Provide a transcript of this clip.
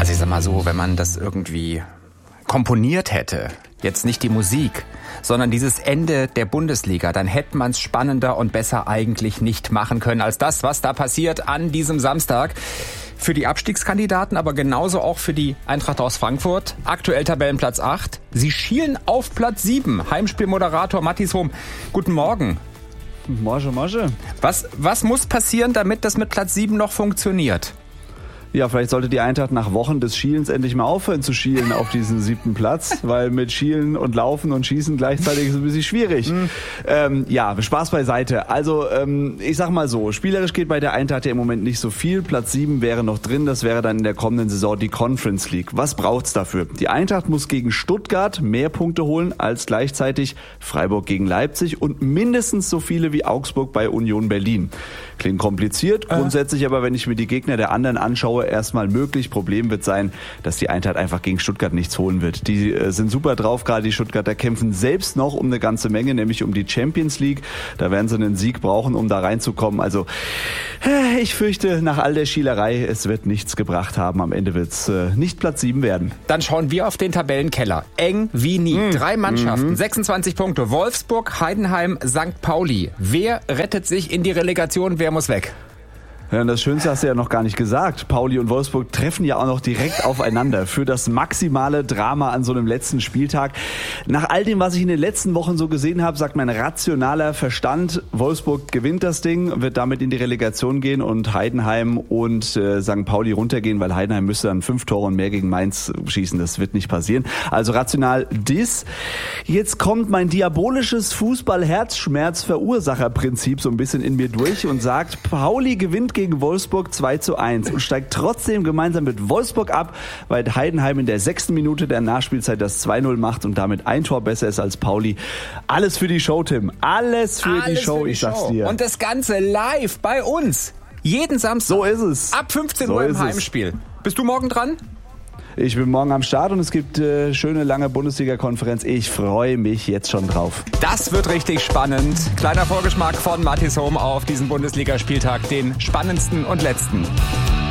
Also ich sag mal so, wenn man das irgendwie komponiert hätte, jetzt nicht die Musik, sondern dieses Ende der Bundesliga, dann hätte man es spannender und besser eigentlich nicht machen können als das, was da passiert an diesem Samstag. Für die Abstiegskandidaten, aber genauso auch für die Eintracht aus Frankfurt. Aktuell Tabellenplatz 8. Sie schielen auf Platz 7. Heimspielmoderator Mattis Hohm. Guten Morgen. Morgen. Was muss passieren, damit das mit Platz 7 noch funktioniert? Ja, vielleicht sollte die Eintracht nach Wochen des Schielens endlich mal aufhören zu schielen auf diesen 7. Platz, weil mit Schielen und Laufen und Schießen gleichzeitig ist ein bisschen schwierig. Spaß beiseite. Also ich sag mal so, spielerisch geht bei der Eintracht ja im Moment nicht so viel. Platz 7 wäre noch drin, das wäre dann in der kommenden Saison die Conference League. Was braucht's dafür? Die Eintracht muss gegen Stuttgart mehr Punkte holen als gleichzeitig Freiburg gegen Leipzig und mindestens so viele wie Augsburg bei Union Berlin. Klingt kompliziert, grundsätzlich aber, wenn ich mir die Gegner der anderen anschaue, erstmal möglich. Problem wird sein, dass die Eintracht einfach gegen Stuttgart nichts holen wird. Die sind super drauf, gerade die Stuttgarter kämpfen selbst noch um eine ganze Menge, nämlich um die Champions League. Da werden sie einen Sieg brauchen, um da reinzukommen. Also ich fürchte, nach all der Schielerei, es wird nichts gebracht haben. Am Ende wird es nicht Platz 7 werden. Dann schauen wir auf den Tabellenkeller. Eng wie nie. 3 Mannschaften, 26 Punkte. Wolfsburg, Heidenheim, St. Pauli. Wer rettet sich in die Relegation? Wer muss weg? Ja, und das Schönste hast du ja noch gar nicht gesagt. Pauli und Wolfsburg treffen ja auch noch direkt aufeinander für das maximale Drama an so einem letzten Spieltag. Nach all dem, was ich in den letzten Wochen so gesehen habe, sagt mein rationaler Verstand, Wolfsburg gewinnt das Ding, wird damit in die Relegation gehen und Heidenheim und St. Pauli runtergehen, weil Heidenheim müsste dann 5 Tore und mehr gegen Mainz schießen. Das wird nicht passieren. Also rational dies. Jetzt kommt mein diabolisches Fußball-Herzschmerz-Verursacherprinzip so ein bisschen in mir durch und sagt, Pauli gewinnt gegen Wolfsburg 2:1 und steigt trotzdem gemeinsam mit Wolfsburg ab, weil Heidenheim in der 6. Minute der Nachspielzeit das 2:0 macht und damit ein Tor besser ist als Pauli. Alles für die Show, Tim. Alles für die Show, ich sag's dir. Und das Ganze live bei uns. Jeden Samstag. So ist es. Ab 15 Uhr im Heimspiel. Bist du morgen dran? Ich bin morgen am Start und es gibt schöne lange Bundesliga-Konferenz. Ich freue mich jetzt schon drauf. Das wird richtig spannend. Kleiner Vorgeschmack von Mattis Hohm auf diesen Bundesligaspieltag, den spannendsten und letzten.